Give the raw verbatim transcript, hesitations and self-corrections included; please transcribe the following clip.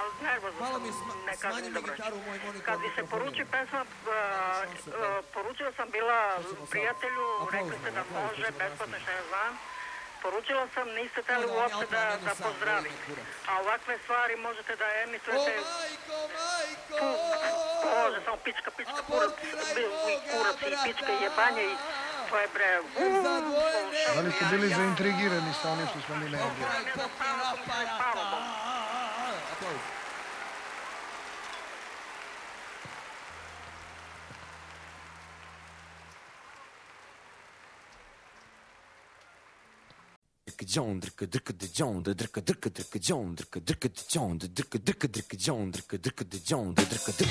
nervozno Malo sam, mi sma- ne kažem smanji mi dobro. gitaru u moj monitor. Kad bi se poruči pesma, uh, uh, poručila sam bila prijatelju, rekli ste da može, besplatno što ja znam. Poručila sam, niste teli uopšte da, da pozdravim. A ovakve stvari možete da emitujete... O majko, majko! Može, samo pička, pička, kurac, kurac i pička i jebanje i... To je bre... Da li ste bili zaintrigirani sa onim što smo mi najavili? Aplauz. John, drika, drika, John, drika, drika, drika, John, drika, drika, John, drika, drika, drika, John, drika, drika, John, drika,